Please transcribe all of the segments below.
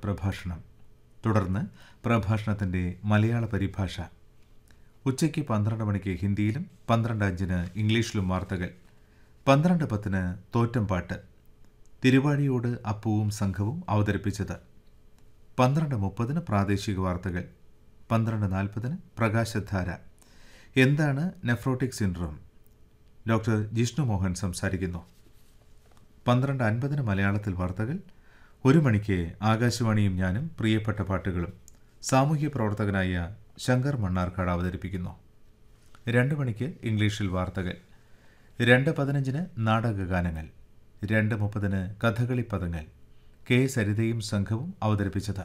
പ്രഭാഷണം. തുടർന്ന് പ്രഭാഷണത്തിൻ്റെ മലയാള പരിഭാഷ. ഉച്ചയ്ക്ക് 12 മണിക്ക് ഹിന്ദിയിലും 12:05 ഇംഗ്ലീഷിലും വാർത്തകൾ. 12:10 തോറ്റംപാട്ട്. തിരുവാഴിയോട് അപ്പുവും സംഘവും അവതരിപ്പിച്ചത്. 12:30 പ്രാദേശിക വാർത്തകൾ. 12:40 പ്രകാശധാര. എന്താണ് nephrotic syndrome? Doctor Jishnu Mohan സംസാരിക്കുന്നു. 12:50 മലയാളത്തിൽ വാർത്തകൾ. 1 മണിക്ക് ആകാശവാണിയും ഞാനും പ്രിയപ്പെട്ട പാട്ടുകളും സാമൂഹ്യ പ്രവർത്തകനായ ശങ്കർ മണ്ണാർക്കാട് അവതരിപ്പിക്കുന്നു. 2 മണിക്ക് ഇംഗ്ലീഷിൽ വാർത്തകൾ. 2:15 നാടകഗാനങ്ങൾ. 2:30 കഥകളി പദങ്ങൾ. കെ സരിതയും സംഘവും അവതരിപ്പിച്ചത്.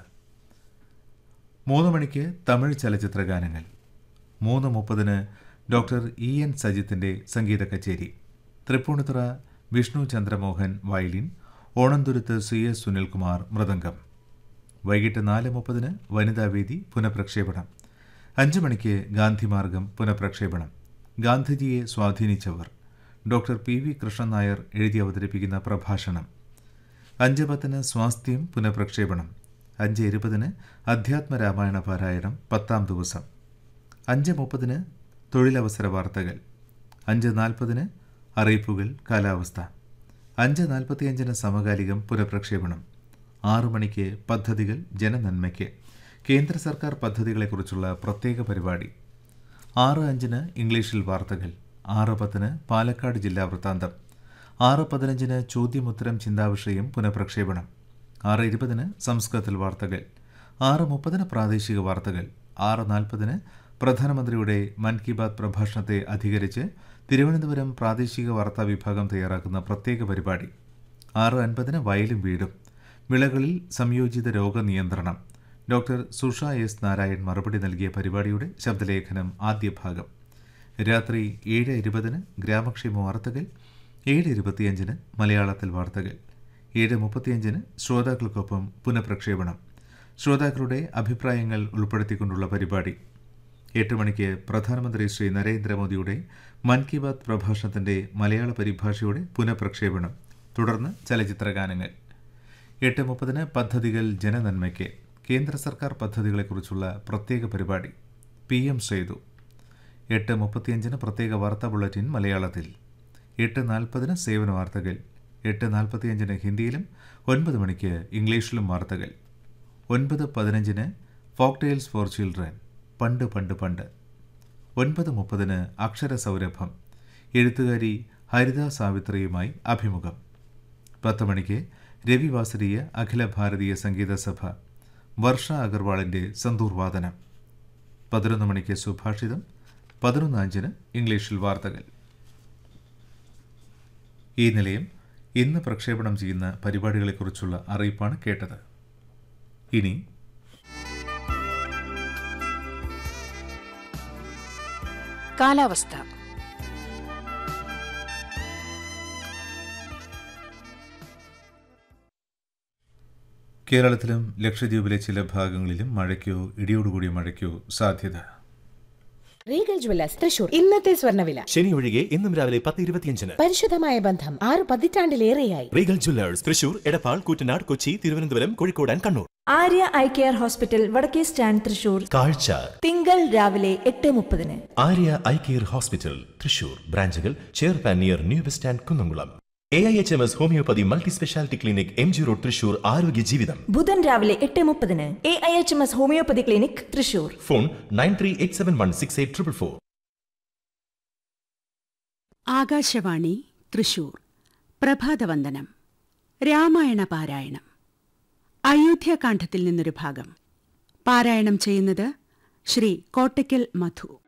3 മണിക്ക് തമിഴ് ചലച്ചിത്ര ഗാനങ്ങൾ. 3:30 ഡോക്ടർ EN സജിത്തിൻ്റെ സംഗീത കച്ചേരി. Tripunithura Vishnu Chandramohan violin, Onamthuruthu CS Sunilkumar mridangam. വൈകിട്ട് 4:30 വനിതാവേദി പുനഃപ്രക്ഷേപണം. 5 മണിക്ക് ഗാന്ധിമാർഗം പുനഃപ്രക്ഷേപണം. ഗാന്ധിജിയെ സ്വാധീനിച്ചവർ. ഡോക്ടർ PV കൃഷ്ണൻ നായർ എഴുതി അവതരിപ്പിക്കുന്ന പ്രഭാഷണം. 5:10 സ്വാസ്ഥ്യം പുനഃപ്രക്ഷേപണം. 5:20 അധ്യാത്മരാമായണ പാരായണം 10ാം ദിവസം. 5:30 തൊഴിലവസര വാർത്തകൾ. 5:40 അറിയിപ്പുകൾ കാലാവസ്ഥ. 5:45 സമകാലികം പുനഃപ്രക്ഷേപണം. 6 മണിക്ക് പദ്ധതികൾ ജനനന്മയ്ക്ക്. കേന്ദ്ര സർക്കാർ പദ്ധതികളെക്കുറിച്ചുള്ള പ്രത്യേക പരിപാടി. 6:05 ഇംഗ്ലീഷിൽ വാർത്തകൾ. 6:10 പാലക്കാട് ജില്ലാ വൃത്താന്തം. 6:15 ചോദ്യമുത്തരം ചിന്താവിഷയം പുനഃപ്രക്ഷേപണം. 6:20 സംസ്കൃതത്തിൽ വാർത്തകൾ. 6:30 പ്രാദേശിക വാർത്തകൾ. 6:40 പ്രധാനമന്ത്രിയുടെ മൻ കി ബാത് പ്രഭാഷണത്തെ അധികരിച്ച് തിരുവനന്തപുരം പ്രാദേശിക വാർത്താ വിഭാഗം തയ്യാറാക്കുന്ന പ്രത്യേക പരിപാടി. 6:50 വയലും വീടും. വിളകളിൽ സംയോജിത രോഗനിയന്ത്രണം. ഡോക്ടർ സുഷ S നാരായൺ മറുപടി നൽകിയ പരിപാടിയുടെ ശബ്ദലേഖനം ആദ്യ ഭാഗം. രാത്രി 7:20 ഗ്രാമക്ഷേമ വാർത്തകൾ. 7:25 മലയാളത്തിൽ വാർത്തകൾ. 7:35 ശ്രോതാക്കൾക്കൊപ്പം പുനഃപ്രക്ഷേപണം. ശ്രോതാക്കളുടെ അഭിപ്രായങ്ങൾ ഉൾപ്പെടുത്തിക്കൊണ്ടുള്ള പരിപാടി. 8 മണിക്ക് പ്രധാനമന്ത്രി ശ്രീ നരേന്ദ്രമോദിയുടെ മൻ കി ബാത് പ്രഭാഷണത്തിൻ്റെ മലയാള പരിഭാഷയുടെ പുനഃപ്രക്ഷേപണം. തുടർന്ന് ചലച്ചിത്ര ഗാനങ്ങൾ. 8:30 പദ്ധതികൾ ജനനന്മയ്ക്ക്. കേന്ദ്ര സർക്കാർ പദ്ധതികളെക്കുറിച്ചുള്ള പ്രത്യേക പരിപാടി. PM സേതു. 8:35 പ്രത്യേക വാർത്താ ബുള്ളറ്റിൻ മലയാളത്തിൽ. 8:40 സേവന വാർത്തകൾ. 8:45 ഹിന്ദിയിലും 9 മണിക്ക് ഇംഗ്ലീഷിലും വാർത്തകൾ. 9:15 ഫോക്ക് ടെയിൽസ് ഫോർ ചിൽഡ്രൻ. പണ്ട് പണ്ട് പണ്ട്. 9:30 അക്ഷരസൗരഭം. എഴുത്തുകാരി ഹരിത സാവിത്രിയുമായി അഭിമുഖം. 10 മണിക്ക് രവിവാസരീയ അഖില ഭാരതീയ സംഗീത സഭ വർഷ അഗർവാളിൻ്റെ സന്തൂർവാദനം. 11 മണിക്ക് സുഭാഷിതം. 11:05 ഇംഗ്ലീഷിൽ വാർത്തകൾ. ഈ നിലയം ഇന്ന് പ്രക്ഷേപണം ചെയ്യുന്ന പരിപാടികളെക്കുറിച്ചുള്ള അറിയിപ്പാണ് കേട്ടത്. ഇനി കാലാവസ്ഥ. കേരളത്തിലും ലക്ഷദ്വീപിലെ ചില ഭാഗങ്ങളിലും മഴയ്ക്കോ ഇടിയോടുകൂടിയ മഴയ്ക്കോ സാധ്യത. Regal Jewellers Thrissur. ഇന്നത്തെ സ്വർണ്ണവില. ശനി ഒഴികെ ഇന്നും രാവിലെ 10:25. പരിശുദ്ധമായ ബന്ധം 6 പതിറ്റാണ്ടിലേറെയായി. Regal Jewellers Thrissur, Edappal, Koottanad, Kochi, Thiruvananthapuram, Kozhikode and Kannur. Arya eye care hospital വടക്കേ സ്റ്റാൻഡ് തൃശൂർ. കാഴ്ച തിങ്കൾ രാവിലെ 8:30. Arya eye care hospital Thrissur. ബ്രാഞ്ചുകൾ ചേർപ്പാൻ near new bus stand Kunnamkulam. AIHMS homeopathy multi speciality clinic MG road Thrissur. ആരോഗ്യ ജീവിതം ബുധൻ രാവിലെ 8:30. AIHMS homeopathy clinic Thrissur. Phone 9387168444. Akashvani Thrissur. പ്രഭാതവന്ദനം. Ramayana പാരായണം. അയോധ്യാകാന്ഡത്തിൽ നിന്നൊരു ഭാഗം. പാരായണം ചെയ്യുന്നത് ശ്രീ കോട്ടയ്ക്കൽ മധു.